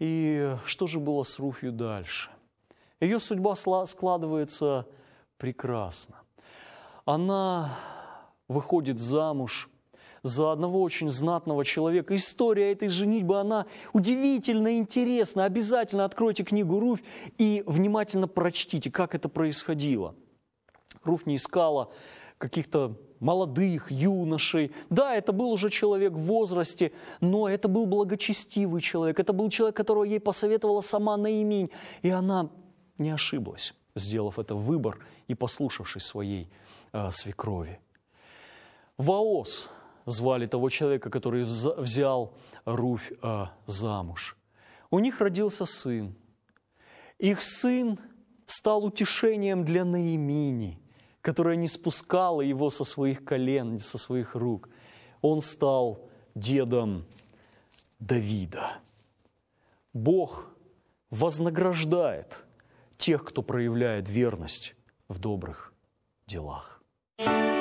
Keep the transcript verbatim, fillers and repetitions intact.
И что же было с Руфью дальше? Ее судьба складывается прекрасно. Она выходит замуж за одного очень знатного человека. История этой женитьбы, она удивительно интересна. Обязательно откройте книгу «Руфь» и внимательно прочтите, как это происходило. Руфь не искала каких-то молодых, юношей. Да, это был уже человек в возрасте, но это был благочестивый человек. Это был человек, которого ей посоветовала сама Наимень. И она не ошиблась, сделав это выбор и послушавшись своей э, свекрови. Вооз звали того человека, который взял Руфь э, замуж. У них родился сын. Их сын стал утешением для Наимини, которая не спускала его со своих колен, со своих рук. Он стал дедом Давида. Бог вознаграждает тех, кто проявляет верность в добрых делах.